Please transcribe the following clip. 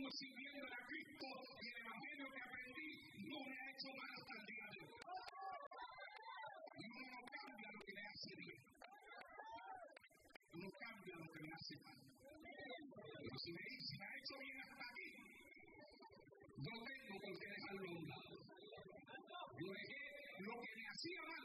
años sirviendo a Cristo y el evangelio que aprendí no me ha hecho mal hasta el día de hoy. Y uno no cambia lo que le hace bien. Uno cambia lo que le hace mal. Pero si me ha hecho bien hasta aquí, no tengo por qué dejarlo a un lado. Yo dejé lo que me hacía mal